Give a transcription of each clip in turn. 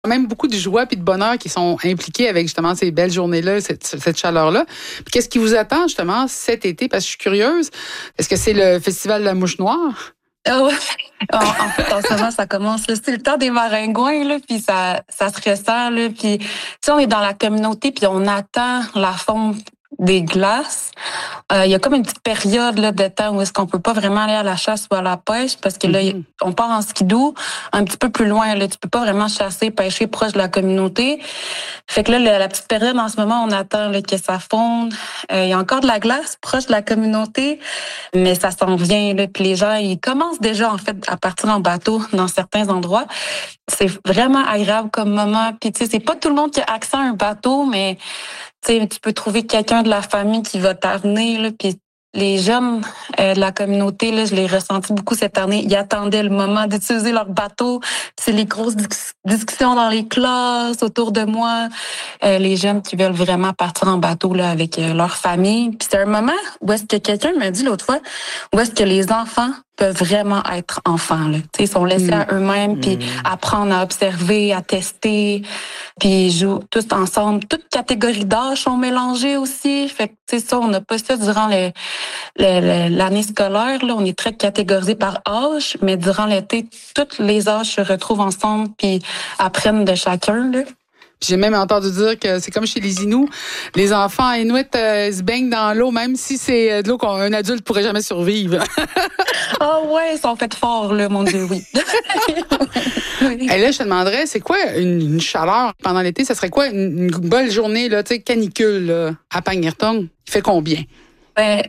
Même beaucoup de joie et de bonheur qui sont impliqués avec justement ces belles journées-là, cette chaleur-là. Puis qu'est-ce qui vous attend justement cet été? Parce que je suis curieuse. Est-ce que c'est le festival de la mouche noire? En fait, en ce moment, ça commence. Là, c'est le temps des maringouins, là, puis ça se ressent. Là, puis, tu sais, on est dans la communauté, puis on attend la fonte des glaces. Il y a comme une petite période là, de temps où est-ce qu'on peut pas vraiment aller à la chasse ou à la pêche parce que là, on part en skidoo un petit peu plus loin. Là, tu peux pas vraiment chasser, pêcher proche de la communauté. Fait que là, la petite période en ce moment, on attend là, que ça fonde. Il y a encore de la glace proche de la communauté, mais ça s'en vient. Là, puis les gens, ils commencent déjà en fait à partir en bateau dans certains endroits. C'est vraiment agréable comme moment. Puis tu sais, c'est pas tout le monde qui a accès à un bateau, mais tu sais, tu peux trouver quelqu'un de la famille qui va t'amener, là, puis les jeunes de la communauté, là, je l'ai ressenti beaucoup cette année, ils attendaient le moment d'utiliser leur bateau. C'est les grosses discussions dans les classes, autour de moi. Les jeunes qui veulent vraiment partir en bateau là, avec leur famille. Puis c'est un moment où est-ce que quelqu'un m'a dit l'autre fois, où est-ce que les enfants peuvent vraiment être enfants. Là. Ils sont laissés à eux-mêmes, puis apprendre à observer, à tester, puis ils jouent tous ensemble. Toutes catégories d'âge sont mélangées aussi. Fait que, tu sais, ça, on n'a pas ça durant l'année scolaire. Là, on est très catégorisé par âge, mais durant l'été, tous les âges se retrouvent ensemble, puis apprennent de chacun. Là. J'ai même entendu dire que c'est comme chez les Inuits. Les enfants Inuits se baignent dans l'eau, même si c'est de l'eau qu'un adulte pourrait jamais survivre. Ah ouais, ils sont faits forts, là, mon Dieu, oui. Et là, je te demanderais, c'est quoi une chaleur pendant l'été? Ça serait quoi une belle journée, là, tu sais, canicule, là, à Pangnirtung? Il fait combien? Ben,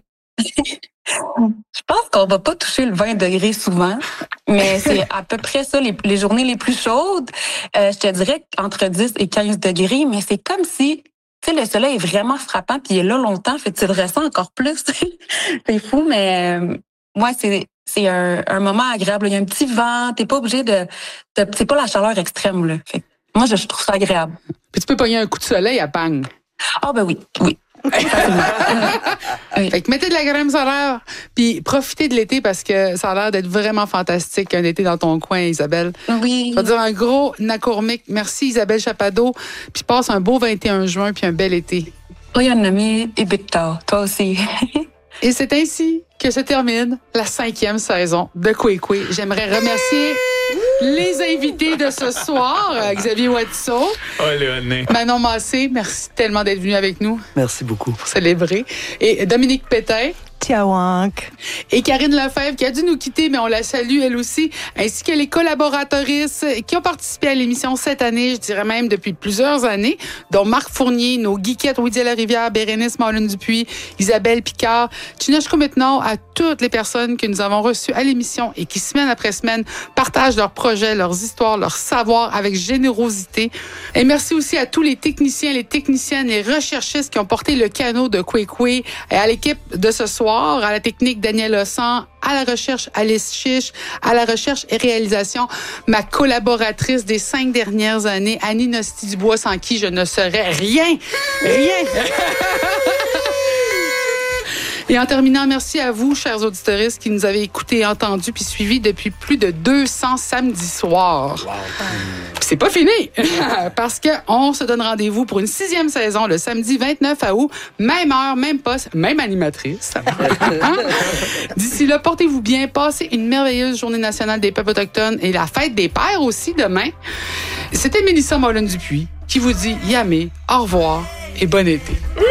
je pense qu'on va pas toucher le 20 degrés souvent, mais c'est à peu près ça, les journées les plus chaudes. Je te dirais entre 10 et 15 degrés, mais c'est comme si, tu sais, le soleil est vraiment frappant puis il est là longtemps, fait que tu le ressens encore plus. C'est fou, mais moi, c'est un moment agréable. Il y a un petit vent, t'es pas obligé c'est pas la chaleur extrême, là. Fait que moi, je trouve ça agréable. Puis tu peux pogner un coup de soleil à Pang. Ah ben oui. Fait que mettez de la crème solaire, puis profitez de l'été parce que ça a l'air d'être vraiment fantastique un été dans ton coin, Isabelle. Oui. Je vais dire un gros nakourmik. Merci Isabelle Chapado, puis passe un beau 21 juin puis un bel été. Oui, un ami et Victor, toi aussi. Et c'est ainsi que se termine la 5e saison de Kwekwe. J'aimerais remercier les invités de ce soir, Xavier Watteau, Manon Massé, merci tellement d'être venu avec nous. Merci beaucoup. Pour célébrer. Et Dominique Pétain. Tiawank. Et Karine Lefebvre, qui a dû nous quitter, mais on la salue elle aussi, ainsi que les collaboratrices qui ont participé à l'émission cette année, je dirais même depuis plusieurs années, dont Marc Fournier, nos geekettes Wydia Larivière, Bérénice Marlon-Dupuis, Isabelle Picard, Chineshko maintenant, à toutes les personnes que nous avons reçues à l'émission et qui, semaine après semaine, partagent leurs projets, leurs histoires, leurs savoirs avec générosité. Et merci aussi à tous les techniciens, les techniciennes, les recherchistes qui ont porté le canot de Kwekwe et à l'équipe de ce soir, à la technique Daniel Hossan, à la recherche Alice Chiche, à la recherche et réalisation ma collaboratrice des 5 dernières années, Annie Nosti-Dubois, sans qui je ne serais rien. Et en terminant, merci à vous, chers auditeurs, qui nous avez écoutés et entendus puis suivis depuis plus de 200 samedis soirs. Wow. Puis c'est pas fini, parce qu'on se donne rendez-vous pour une 6e saison le samedi 29 août, même heure, même poste, même animatrice. D'ici là, portez-vous bien, passez une merveilleuse journée nationale des peuples autochtones et la fête des pères aussi demain. C'était Mélissa Marlon-Dupuis qui vous dit yamé, au revoir et bon été.